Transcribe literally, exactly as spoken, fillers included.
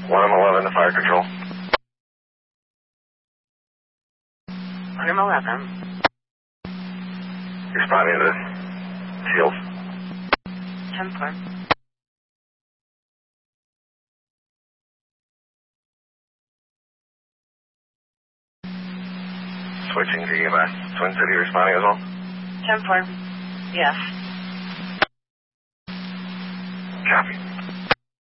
one M eleven to fire control. one M eleven. Responding to Shields. ten four. Switching to E M S. Twin City responding as well? ten four. Yes. Copy.